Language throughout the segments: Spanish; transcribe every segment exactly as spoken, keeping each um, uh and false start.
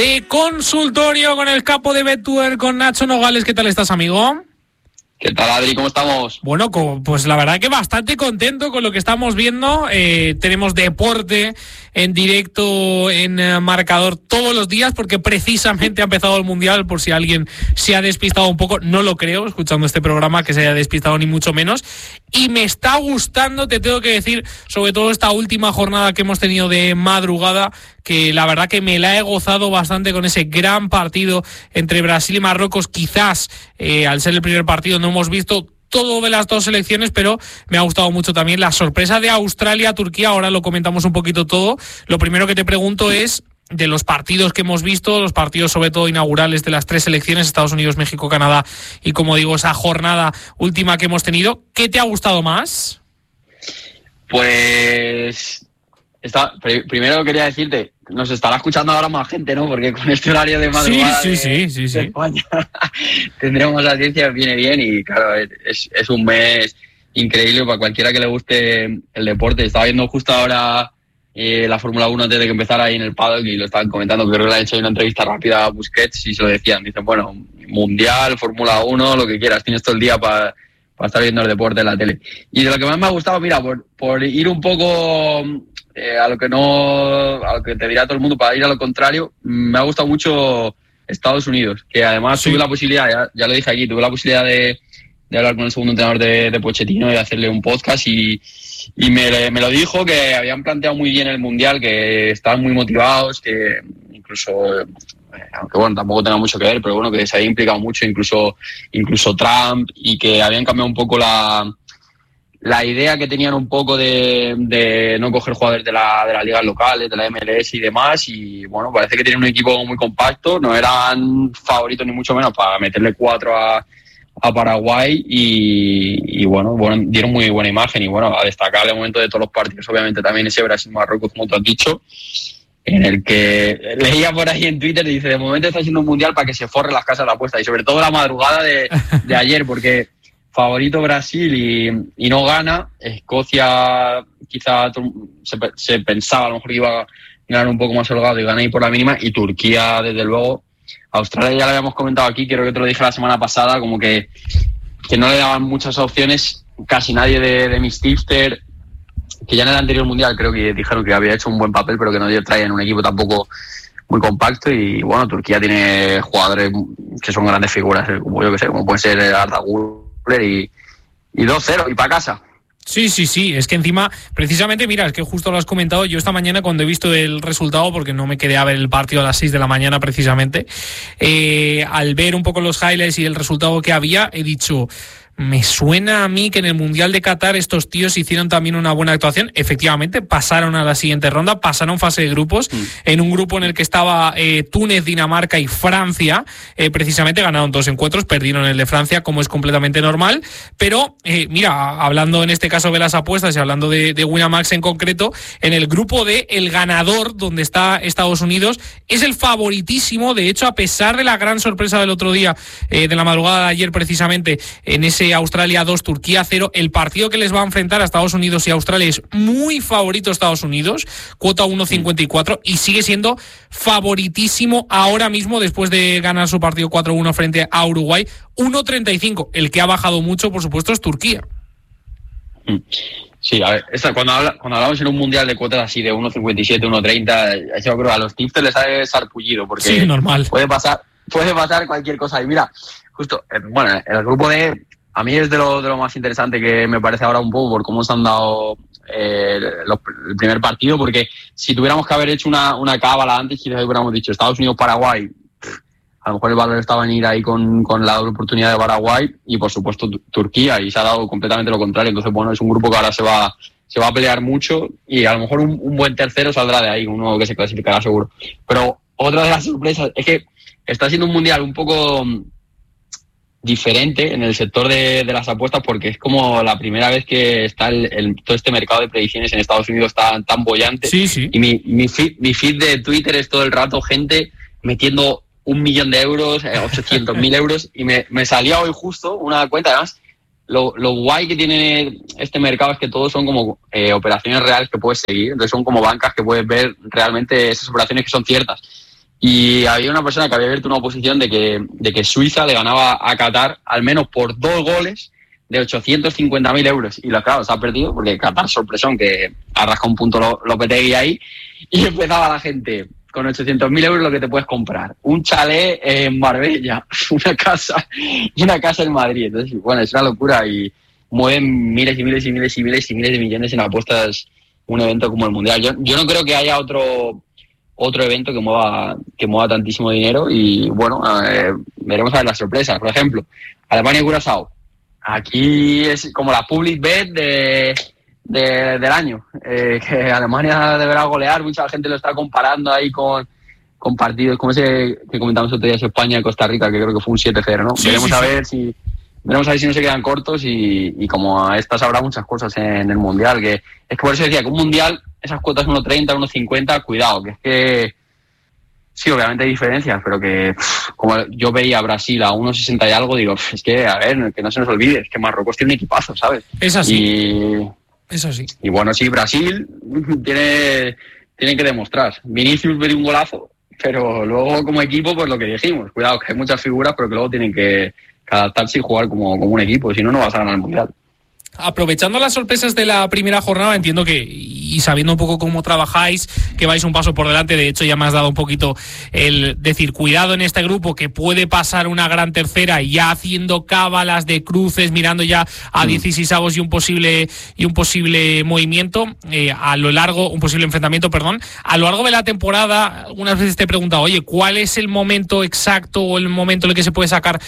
De consultorio con el capo de Betware, con Nacho Nogales. ¿Qué tal estás, amigo? ¿Qué tal, Adri? ¿Cómo estamos? Bueno, pues la verdad que bastante contento con lo que estamos viendo. Eh, tenemos deporte en directo en Marcador todos los días porque precisamente ha empezado el Mundial, por si alguien se ha despistado un poco. No lo creo, escuchando este programa, que se haya despistado ni mucho menos. Y me está gustando, te tengo que decir, sobre todo esta última jornada que hemos tenido de madrugada, que la verdad que me la he gozado bastante con ese gran partido entre Brasil y Marruecos. Quizás eh, al ser el primer partido no hemos visto todo de las dos selecciones, pero me ha gustado mucho también la sorpresa de Australia-Turquía. Ahora lo comentamos un poquito todo. Lo primero que te pregunto es, de los partidos que hemos visto, los partidos sobre todo inaugurales de las tres selecciones, Estados Unidos, México, Canadá, y como digo, esa jornada última que hemos tenido, ¿qué te ha gustado más? Pues está, pr- primero quería decirte, nos estará escuchando ahora más gente, ¿no? Porque con este horario de madrugada sí, sí, de, sí, sí, sí. de España tendremos la ciencia, viene bien y claro, es, es un mes increíble para cualquiera que le guste el deporte. Estaba viendo justo ahora eh, la Fórmula uno antes de que empezara ahí en el paddock y lo estaban comentando, creo que le han hecho una entrevista rápida a Busquets y se lo decían, dicen, bueno, Mundial, Fórmula uno, lo que quieras, tienes todo el día para para estar viendo el deporte en la tele. Y de lo que más me ha gustado, mira, por, por ir un poco eh, a lo que no, a lo que te dirá todo el mundo, para ir a lo contrario, me ha gustado mucho Estados Unidos, que además sí. tuve la posibilidad, ya, ya lo dije aquí, tuve la posibilidad de, de hablar con el segundo entrenador de, de Pochettino y de hacerle un podcast y, y me, me lo dijo que habían planteado muy bien el Mundial, que estaban muy motivados, que incluso, aunque bueno, tampoco tenga mucho que ver, pero bueno, que se había implicado mucho, incluso incluso Trump, y que habían cambiado un poco la, la idea que tenían un poco de, de no coger jugadores de la, de las ligas locales, de la M L S y demás, y bueno, parece que tienen un equipo muy compacto, no eran favoritos ni mucho menos para meterle cuatro a, a Paraguay y, y bueno, bueno, dieron muy buena imagen y bueno, a destacar el momento de todos los partidos, obviamente también ese Brasil-Marruecos, como tú has dicho, en el que leía por ahí en Twitter y dice, de momento está siendo un mundial para que se forren las casas de apuesta y sobre todo la madrugada de, de ayer, porque favorito Brasil y, y no gana. Escocia quizá se, se pensaba a lo mejor que iba a ganar un poco más holgado y gana ahí por la mínima, y Turquía desde luego. Australia ya lo habíamos comentado aquí, creo que te lo dije la semana pasada, como que, que no le daban muchas opciones, casi nadie de, de mis tipsters, que ya en el anterior mundial creo que dijeron que había hecho un buen papel, pero que no traían un equipo tampoco muy compacto. Y bueno, Turquía tiene jugadores que son grandes figuras, como yo que sé, como puede ser Arda Güler y, y dos cero y para casa. Sí, sí, sí, es que encima, precisamente, mira, es que justo lo has comentado, yo esta mañana cuando he visto el resultado, porque no me quedé a ver el partido a las seis de la mañana precisamente, eh, al ver un poco los highlights y el resultado que había, he dicho, me suena a mí que en el Mundial de Qatar estos tíos hicieron también una buena actuación. Efectivamente, pasaron a la siguiente ronda, pasaron fase de grupos, mm. en un grupo en el que estaba eh, Túnez, Dinamarca y Francia. Eh, precisamente ganaron dos encuentros, perdieron el de Francia, como es completamente normal. Pero, eh, mira, hablando en este caso de las apuestas y hablando de, de Winamax en concreto, en el grupo D, el ganador, donde está Estados Unidos, es el favoritísimo. De hecho, a pesar de la gran sorpresa del otro día, eh, de la madrugada de ayer precisamente, en ese Australia dos, Turquía cero, el partido que les va a enfrentar a Estados Unidos y Australia es muy favorito Estados Unidos, cuota uno cincuenta y cuatro, y sigue siendo favoritísimo ahora mismo después de ganar su partido cuatro uno frente a Uruguay, uno treinta y cinco. El que ha bajado mucho, por supuesto, es Turquía. Sí, a ver, esta, cuando, habla, cuando hablamos en un mundial de cuotas así de uno cincuenta y siete, uno treinta, yo creo que a los tipsters les ha sarpullido, porque sí, normal. puede pasar puede pasar cualquier cosa. Y mira, justo, bueno, el grupo de a mí es de lo, de lo más interesante que me parece ahora un poco por cómo se han dado eh, los, el primer partido, porque si tuviéramos que haber hecho una, una cábala antes, quizás hubiéramos dicho Estados Unidos-Paraguay, a lo mejor el valor estaba en ir ahí con, con la doble oportunidad de Paraguay y por supuesto Turquía, y se ha dado completamente lo contrario. Entonces, bueno, es un grupo que ahora se va se va a pelear mucho y a lo mejor un, un buen tercero saldrá de ahí, uno que se clasificará seguro. Pero otra de las sorpresas es que está siendo un mundial un poco diferente en el sector de, de las apuestas, porque es como la primera vez que está el, el, todo este mercado de predicciones en Estados Unidos tan, tan bollante. Sí, sí. Y mi, mi, feed, mi feed de Twitter es todo el rato gente metiendo un millón de euros, eh, ochocientos mil euros, y me, me salía hoy justo una cuenta. Además, lo, lo guay que tiene este mercado es que todos son como eh, operaciones reales que puedes seguir, entonces son como bancas que puedes ver realmente esas operaciones que son ciertas. y había una persona que había abierto una oposición de que, de que Suiza le ganaba a Qatar al menos por dos goles de ochocientos cincuenta mil euros. Y lo, claro, se ha perdido porque Qatar, sorpresón, que arrasca un punto Lopetegui ahí, y empezaba la gente con ochocientos mil euros lo que te puedes comprar. Un chalet en Marbella, una casa y una casa en Madrid. Entonces, bueno, es una locura y mueven miles y miles y miles y miles y miles de millones en apuestas un evento como el Mundial. Yo, yo no creo que haya otro otro evento que mueva que mueva tantísimo dinero y, bueno, eh, veremos a ver las sorpresas. Por ejemplo, Alemania-Curazao. Aquí es como la public bet de, de, del año. Eh, que Alemania deberá golear. Mucha gente lo está comparando ahí con, con partidos como ese que comentamos otro día, España-Costa Rica, que creo que fue un siete cero, ¿no? Sí, veremos sí, a ver sí. si... Veremos a ver si no se quedan cortos y, y como a estas habrá muchas cosas en el Mundial. Que es que por eso decía que un Mundial, esas cuotas uno treinta, uno cincuenta, cuidado, que es que sí, obviamente hay diferencias, pero que pff, como yo veía a Brasil a uno sesenta y algo, digo, pff, es que, a ver, que no se nos olvide, es que Marruecos tiene un equipazo, ¿sabes? Es así. Y, es así. Y bueno, sí, Brasil tiene, tiene que demostrar. Vinicius ve un golazo, pero luego como equipo, pues lo que dijimos, cuidado, que hay muchas figuras, pero que luego tienen que adaptarse y jugar como, como un equipo, si no, no vas a ganar el Mundial. Aprovechando las sorpresas de la primera jornada, entiendo que, y sabiendo un poco cómo trabajáis, que vais un paso por delante, de hecho ya me has dado un poquito el decir, cuidado en este grupo, que puede pasar una gran tercera, y ya haciendo cábalas de cruces, mirando ya a dieciseisavos y un posible y un posible movimiento, eh, a lo largo, un posible enfrentamiento, perdón, a lo largo de la temporada. Algunas veces te he preguntado, oye, ¿cuál es el momento exacto o el momento en el que se puede sacar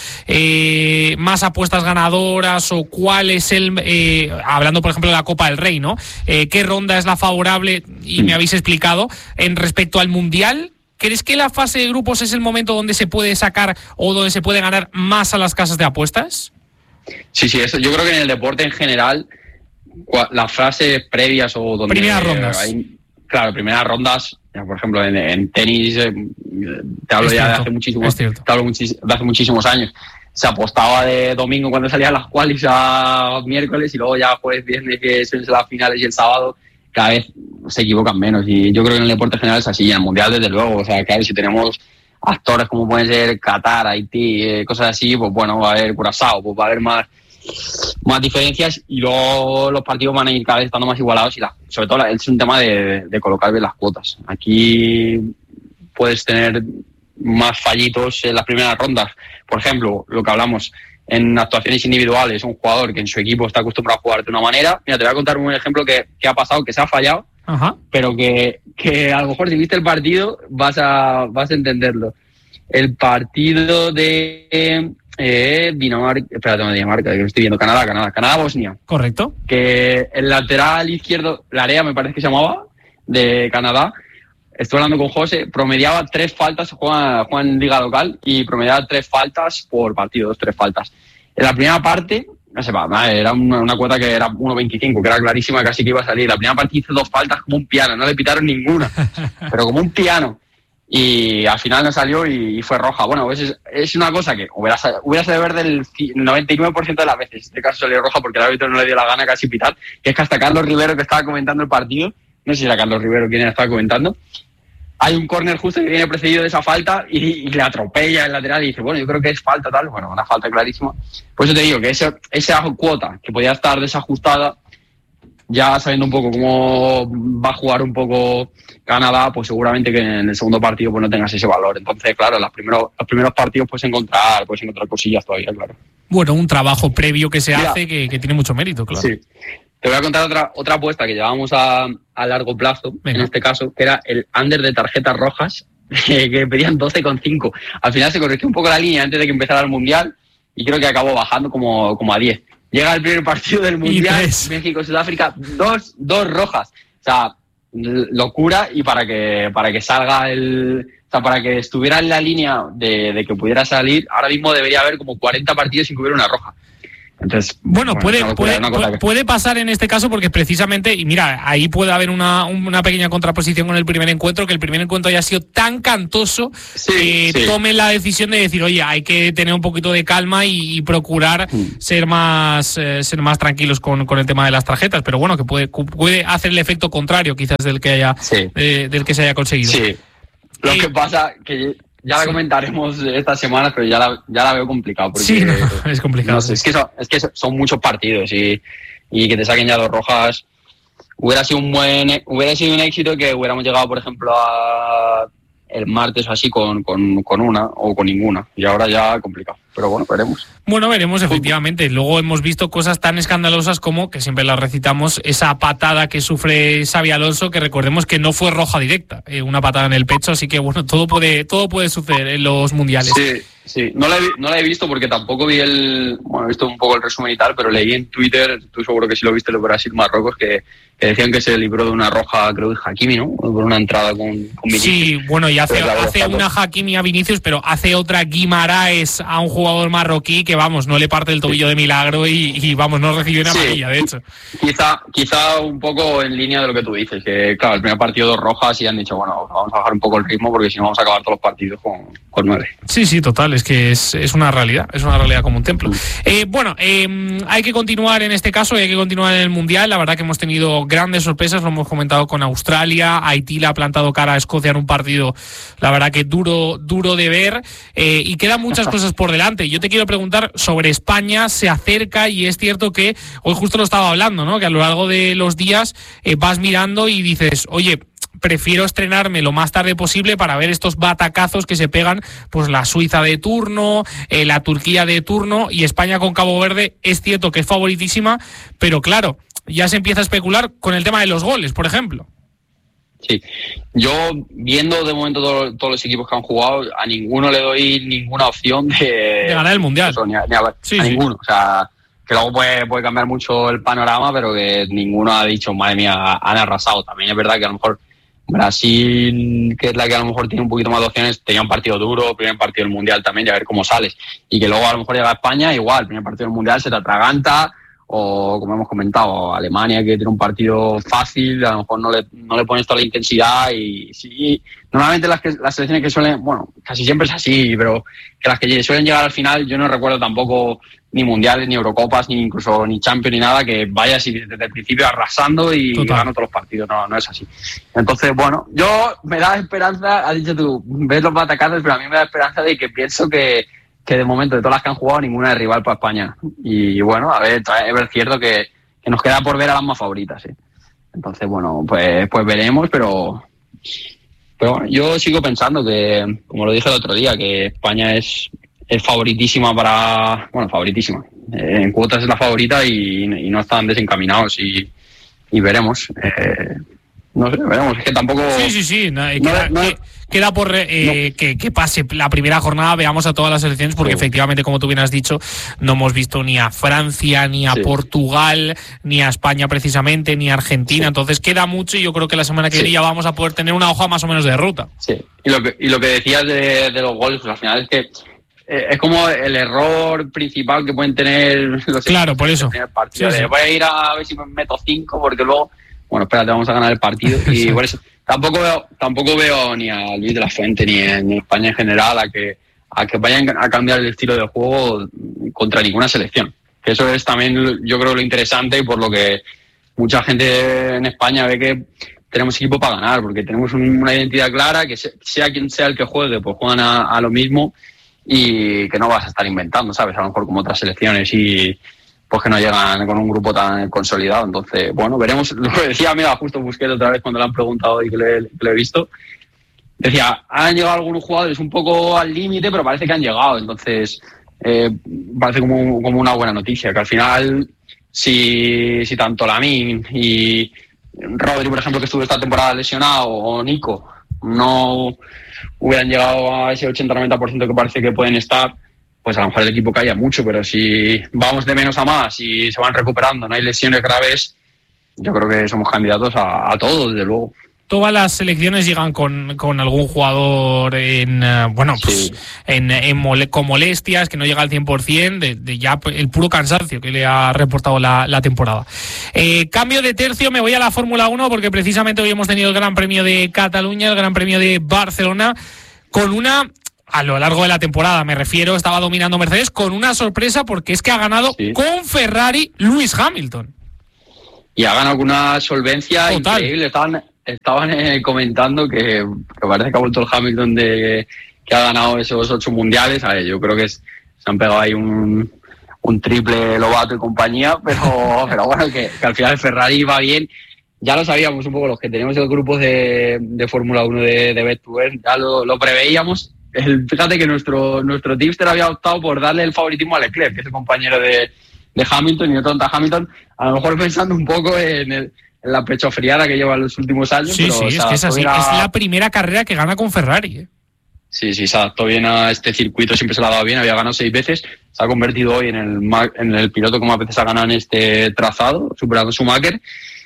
eh, más apuestas ganadoras, o cuál es el... Eh, Eh, hablando por ejemplo de la Copa del Rey, ¿no? Eh, ¿Qué ronda es la favorable? Y me habéis explicado. En respecto al Mundial, ¿crees que la fase de grupos es el momento donde se puede sacar o donde se puede ganar más a las casas de apuestas? Sí, sí, eso. Yo creo que en el deporte en general, las frases previas o donde... Primeras rondas. Hay, claro, primeras rondas, por ejemplo, en, en tenis, eh, te hablo es ya cierto, de hace muchísimos, te hablo muchis, de hace muchísimos años. Se apostaba de domingo cuando salían las qualis a miércoles, y luego ya jueves, viernes, que son las finales, y el sábado cada vez se equivocan menos. Y yo creo que en el deporte general es así, y en el Mundial desde luego. O sea, claro, si tenemos actores como pueden ser Qatar, Haití, eh, cosas así, pues bueno, va a haber Curazao, pues va a haber más, más diferencias, y luego los partidos van a ir cada vez estando más igualados, y la, sobre todo la, es un tema de, de colocar bien las cuotas. Aquí puedes tener más fallitos en las primeras rondas. Por ejemplo, lo que hablamos en actuaciones individuales, un jugador que en su equipo está acostumbrado a jugar de una manera. Mira, te voy a contar un ejemplo que, que ha pasado, que se ha fallado, Ajá. pero que, que a lo mejor si viste el partido vas a, vas a entenderlo. El partido de eh, Dinamarca, espérate, no Dinamarca, que lo estoy viendo, Canadá, Canadá, Canadá-Bosnia. Correcto. Que el lateral izquierdo, Larea me parece que se llamaba, de Canadá, estoy hablando con José, promediaba tres faltas, juega, juega en liga local, y promediaba tres faltas por partido, dos, tres faltas. En la primera parte, no sé, era una, una cuota que era uno veinticinco, que era clarísima, casi que iba a salir. La primera parte hizo dos faltas como un piano, no le pitaron ninguna, pero como un piano. Y al final no salió y, y fue roja. Bueno, pues es, es una cosa que hubiera, hubiera salido verde el noventa y nueve por ciento de las veces. En este caso salió roja porque el árbitro no le dio la gana casi pitar, que es que hasta Carlos Rivero, que estaba comentando el partido, no sé si era Carlos Rivero quien estaba comentando, hay un córner justo que viene precedido de esa falta y, y le atropella el lateral y dice, bueno, yo creo que es falta tal, bueno, una falta clarísima. Por eso te digo que esa, esa cuota que podía estar desajustada, ya sabiendo un poco cómo va a jugar un poco Canadá, pues seguramente que en el segundo partido pues no tengas ese valor. Entonces, claro, los primeros, los primeros partidos puedes encontrar, puedes encontrar cosillas todavía, claro. Bueno, un trabajo previo que se Mira, hace que, que tiene mucho mérito, claro. Sí. Te voy a contar otra otra apuesta que llevábamos a, a largo plazo, Venga. en este caso, que era el under de tarjetas rojas, que pedían doce coma cinco. Al final se corrigió un poco la línea antes de que empezara el Mundial, y creo que acabó bajando como, como a diez. Llega el primer partido del Mundial, México-Sudáfrica, dos, dos rojas. O sea, locura, y para que para que salga el... O sea, para que estuviera en la línea de, de que pudiera salir, ahora mismo debería haber como cuarenta partidos sin que hubiera una roja. Entonces, bueno, puede, bueno puede, puede, puede pasar en este caso porque precisamente, y mira, ahí puede haber una, una pequeña contraposición con el primer encuentro, que el primer encuentro haya sido tan cantoso sí, que sí. tomen la decisión de decir, oye, hay que tener un poquito de calma y, y procurar mm. ser más eh, ser más tranquilos con, con el tema de las tarjetas, pero bueno, que puede, puede hacer el efecto contrario quizás del que haya sí. eh, del que se haya conseguido. Sí. Lo eh, que pasa que ya la sí. comentaremos estas semanas, pero ya la, ya la veo complicado. Porque, Sí, no, es complicado. No sé, es que, son, es que son muchos partidos y, y que te saquen ya dos rojas hubiera sido un buen hubiera sido un éxito que hubiéramos llegado, por ejemplo, a el martes o así con, con, con una o con ninguna, y ahora ya complicado, pero bueno, veremos. Bueno, veremos, efectivamente. Luego hemos visto cosas tan escandalosas como, que siempre las recitamos, esa patada que sufre Xabi Alonso, que recordemos que no fue roja directa, eh, una patada en el pecho, así que bueno, todo puede todo puede suceder en los mundiales. Sí, sí, no la he, no la he visto porque tampoco vi el, bueno, he visto un poco el resumen y tal, pero leí en Twitter, tú seguro que sí lo viste, lo de Brasil-Marruecos, que, que decían que se libró de una roja, creo que Hakimi, ¿no? Por una entrada con, con Vinicius. Sí, bueno, y hace, hace una Hakimi a Vinicius, pero hace otra Guimaraes a un jugador marroquí que, vamos, no le parte el tobillo de milagro y, y vamos, no recibió una amarilla, sí, de hecho. Quizá, quizá un poco en línea de lo que tú dices, que claro, el primer partido dos rojas y han dicho, bueno, vamos a bajar un poco el ritmo porque si no vamos a acabar todos los partidos con, con nueve. Sí, sí, total, es que es, es una realidad, es una realidad como un templo. Eh, bueno, eh, hay que continuar en este caso, hay que continuar en el Mundial. La verdad que hemos tenido grandes sorpresas, lo hemos comentado con Australia. Haití le ha plantado cara a Escocia en un partido, la verdad que duro, duro de ver, eh, y quedan muchas cosas por delante. Yo te quiero preguntar sobre España, se acerca, y es cierto que hoy justo lo estaba hablando, ¿no? Que a lo largo de los días eh, vas mirando y dices, oye, prefiero estrenarme lo más tarde posible para ver estos batacazos que se pegan, pues la Suiza de turno, eh, la Turquía de turno, y España con Cabo Verde es cierto que es favoritísima, pero claro, ya se empieza a especular con el tema de los goles, por ejemplo. Sí, yo viendo de momento todo, todos los equipos que han jugado, a ninguno le doy ninguna opción de, de ganar el Mundial. Eso, ni a, ni a, sí, a sí. ninguno, o sea, que luego puede, puede cambiar mucho el panorama, pero que ninguno ha dicho, madre mía, han arrasado. También es verdad que a lo mejor Brasil, que es la que a lo mejor tiene un poquito más de opciones, tenía un partido duro, primer partido del Mundial también, y a ver cómo sales. Y que luego a lo mejor llega a España, igual, primer partido del Mundial se te atraganta, o como hemos comentado, Alemania, que tiene un partido fácil, a lo mejor no le, no le pones toda la intensidad. Y sí, normalmente las, que, las selecciones que suelen, bueno, casi siempre es así, pero que las que suelen llegar al final, yo no recuerdo tampoco ni mundiales, ni Eurocopas, ni incluso ni Champions, ni nada, que vayas y desde el principio arrasando y ganando todos los partidos. No, no es así. Entonces, bueno, yo me da esperanza, has dicho tú, ves los batacazos, pero a mí me da esperanza de que pienso que que de momento de todas las que han jugado ninguna es rival para España. Y bueno, a ver, es cierto que, que nos queda por ver a las más favoritas, ¿eh? Entonces, bueno, pues, pues veremos, pero, pero bueno, yo sigo pensando que, como lo dije el otro día, que España es, es favoritísima para, bueno, favoritísima. Eh, en cuotas es la favorita y, y no están desencaminados y, y veremos. Eh, no sé, veremos, es que tampoco... Sí, sí, sí, no, queda, no, no, queda por eh, no. que, que pase la primera jornada, veamos a todas las selecciones, porque sí, efectivamente, como tú bien has dicho, no hemos visto ni a Francia, ni a sí. Portugal, ni a España precisamente, ni a Argentina, sí. Entonces queda mucho y yo creo que la semana que viene sí. ya vamos a poder tener una hoja más o menos de ruta. Sí, y lo que, y lo que decías de, de los goles, pues al final es que eh, es como el error principal que pueden tener los claro, por eso. Partido, sí, sí. Voy a ir a ver si me meto cinco, porque luego... Bueno, espérate, vamos a ganar el partido. Y por eso tampoco veo, tampoco veo ni a Luis de la Fuente ni en, ni en España en general a que, a que vayan a cambiar el estilo de juego contra ninguna selección. Que eso es también, yo creo, lo interesante y por lo que mucha gente en España ve que tenemos equipo para ganar, porque tenemos un, una identidad clara, que sea quien sea el que juegue, pues juegan a, a lo mismo y que no vas a estar inventando, ¿sabes? A lo mejor como otras selecciones y... pues que no llegan con un grupo tan consolidado. Entonces, bueno, veremos. Lo que decía, mira, justo busqué otra vez cuando le han preguntado y que lo he, que lo he visto. Decía, han llegado algunos jugadores un poco al límite, pero parece que han llegado. Entonces, eh, parece como, como una buena noticia, que al final, si, si tanto Lamine y Rodri, por ejemplo, que estuvo esta temporada lesionado, o Nico, no hubieran llegado a ese ochenta noventa por ciento que parece que pueden estar, pues a lo mejor el equipo caía mucho, pero si vamos de menos a más y se van recuperando, no hay lesiones graves, yo creo que somos candidatos a, a todo, desde luego. Todas las selecciones llegan con, con algún jugador en uh, bueno pues sí. en, en mole, con molestias, que no llega al cien por ciento, de, de ya el puro cansancio que le ha reportado la, la temporada. Eh, cambio de tercio, me voy a la Fórmula uno, porque precisamente hoy hemos tenido el Gran Premio de Cataluña, el Gran Premio de Barcelona, con una... A lo largo de la temporada, me refiero, estaba dominando Mercedes con una sorpresa, porque es que ha ganado sí. con Ferrari Lewis Hamilton. Y ha ganado con una solvencia total. Increíble. Estaban, estaban eh, comentando que, que parece que ha vuelto el Hamilton de que ha ganado esos ocho mundiales. A ver, yo creo que es, se han pegado ahí un, un triple Lobato y compañía, pero, pero bueno, que, que al final el Ferrari va bien. Ya lo sabíamos un poco, los que teníamos el grupo de, de Fórmula uno de, de Bet dos N, ya lo, lo preveíamos. El, fíjate que nuestro nuestro tipster había optado por darle el favoritismo a Leclerc, que es el compañero de, de Hamilton, y no tonta Hamilton, a lo mejor pensando un poco en, el, en la pechofriada que lleva en los últimos años. Sí, pero, sí, o es sea, que es así. era... Es la primera carrera que gana con Ferrari, ¿eh? Sí, sí, se adaptó bien a este circuito, siempre se lo ha dado bien, había ganado seis veces, se ha convertido hoy en el, en el piloto que más veces ha ganado en este trazado, superando a Schumacher.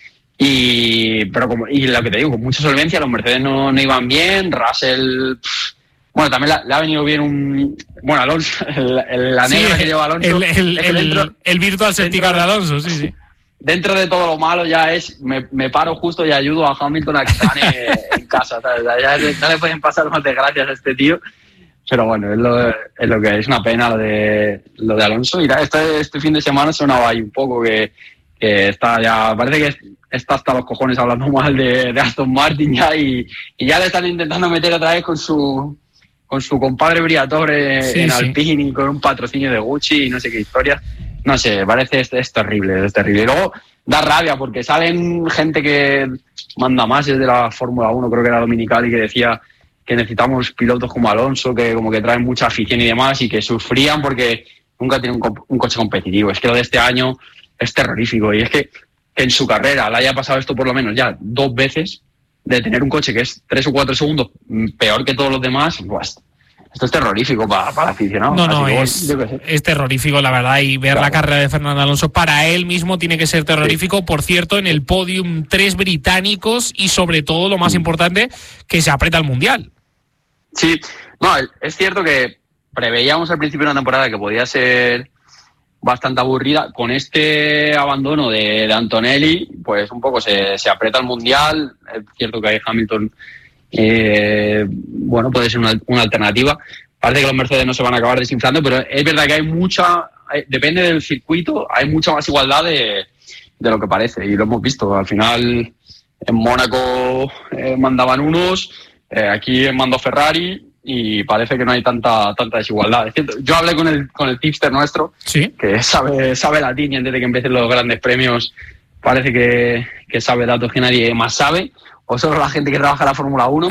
Y, pero como, y lo que te digo, con mucha solvencia, los Mercedes no, no iban bien, Russell, pff, bueno, también le, le ha venido bien un, bueno, Alonso, el, el, la negra sí, que lleva Alonso. El, el, el, dentro, el virtual safety car de Alonso, sí, sí. Dentro de todo lo malo ya es, me, me paro justo y ayudo a Hamilton a que gane en casa, ¿sabes? Ya no le pueden pasar más desgracias a este tío. Pero bueno, es lo, es lo que es una pena lo de, lo de Alonso. Y este, este fin de semana sonaba ahí un poco que, que está ya, parece que está hasta los cojones hablando mal de, de Aston Martin ya y, y ya le están intentando meter otra vez con su con su compadre Briatore sí, en Alpine sí. Y con un patrocinio de Gucci y no sé qué historias. No sé, parece es, es terrible, es terrible. Y luego da rabia porque salen gente que manda más desde la Fórmula uno, creo que era Dominicali, que decía que necesitamos pilotos como Alonso, que como que traen mucha afición y demás, y que sufrían porque nunca tienen un, un coche competitivo. Es que lo de este año es terrorífico, y es que en su carrera le haya pasado esto por lo menos ya dos veces, de tener un coche que es tres o cuatro segundos peor que todos los demás, pues esto es terrorífico para, para aficionados. No, no, es, es terrorífico, la verdad, y ver claro. La carrera de Fernando Alonso para él mismo tiene que ser terrorífico. Sí. Por cierto, en el podium tres británicos y sobre todo, lo más sí. importante, que se aprieta el Mundial. Sí, no, es cierto que preveíamos al principio de una temporada que podía ser bastante aburrida. Con este abandono de, de Antonelli, pues un poco se, se aprieta el Mundial. Es cierto que hay Hamilton... Eh, bueno, puede ser una, una alternativa. Parece que los Mercedes no se van a acabar desinflando, pero es verdad que hay mucha, hay, depende del circuito, hay mucha más igualdad de, de lo que parece, y lo hemos visto. Al final en Mónaco eh, mandaban unos, eh, aquí mandó Ferrari, y parece que no hay tanta tanta desigualdad. Es cierto, yo hablé con el con el tipster nuestro, ¿sí? Que sabe sabe latín, y antes de que empiecen los grandes premios parece que, que sabe datos que nadie más sabe, o solo la gente que trabaja en la Fórmula uno,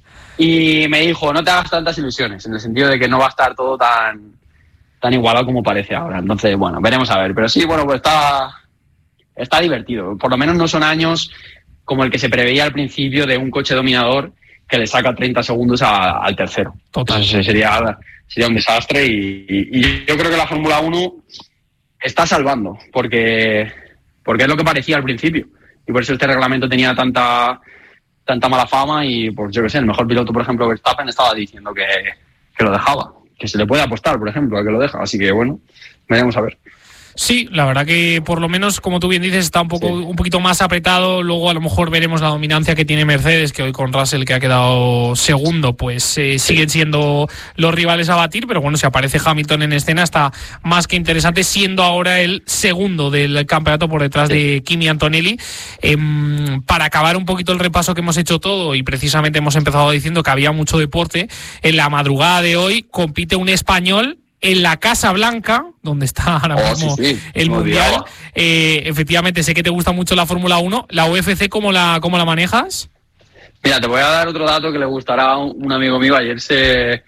y me dijo, no te hagas tantas ilusiones, en el sentido de que no va a estar todo tan tan igualado como parece ahora. Entonces, bueno, veremos a ver. Pero sí, bueno, pues está, está divertido. Por lo menos no son años como el que se preveía al principio de un coche dominador que le saca treinta segundos a, al tercero. Total. Entonces sería, sería un desastre, y, y, y yo creo que la Fórmula uno está salvando, porque, porque es lo que parecía al principio. Y por eso este reglamento tenía tanta... tanta mala fama, y pues yo qué sé, el mejor piloto, por ejemplo, Verstappen, estaba diciendo que, que lo dejaba, que se le puede apostar, por ejemplo, a que lo deja, así que bueno, veremos a ver. Sí, la verdad que por lo menos, como tú bien dices, está un poco sí. un poquito más apretado. Luego a lo mejor veremos la dominancia que tiene Mercedes, que hoy con Russell, que ha quedado segundo, pues eh, sí. siguen siendo los rivales a batir, pero bueno, si aparece Hamilton en escena está más que interesante, siendo ahora el segundo del campeonato por detrás sí. de Kimi Antonelli. Eh, para acabar un poquito el repaso que hemos hecho todo, y precisamente hemos empezado diciendo que había mucho deporte, en la madrugada de hoy compite un español en la Casa Blanca, donde está ahora oh, mismo sí, sí. el no Mundial. Eh, efectivamente, sé que te gusta mucho la Fórmula uno. ¿La U F C cómo la, cómo la manejas? Mira, te voy a dar otro dato que le gustará a un amigo mío. Ayer se...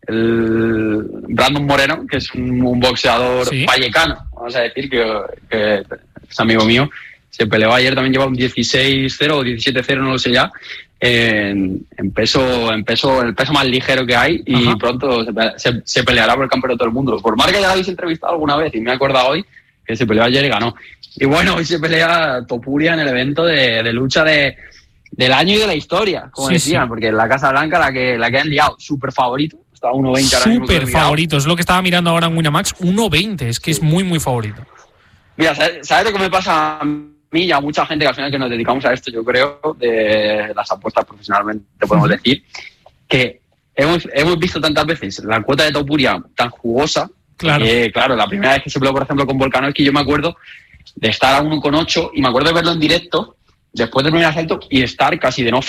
El Brandon Moreno, que es un, un boxeador ¿sí? vallecano, vamos a decir, que, que es amigo mío, se peleó ayer, también lleva un dieciséis cero o diecisiete cero, no lo sé ya, en, en peso en peso el peso más ligero que hay, y Ajá. pronto se, se, se peleará por el campeonato del mundo. Por marca ya la habéis entrevistado alguna vez, y me he acordado hoy que se peleó ayer y ganó. Y bueno, hoy se pelea Topuria en el evento de, de lucha de, del año y de la historia, como sí, decían, sí. porque en la Casa Blanca la que, la que han liado, súper favorito, está uno veinte ahora mismo. Súper favorito, es lo que estaba mirando ahora en Winamax, uno veinte, es que sí. es muy muy favorito. Mira, ¿sabes, ¿sabes lo que me pasa a mí y a mucha gente que al final que nos dedicamos a esto, yo creo, de las apuestas profesionalmente, podemos uh-huh. decir, que hemos, hemos visto tantas veces la cuota de Topuria tan jugosa, claro. que claro, la primera vez que se peleó, por ejemplo, con Volkanovski, yo me acuerdo de estar a uno con ocho, y me acuerdo de verlo en directo, después del primer asalto y estar casi de no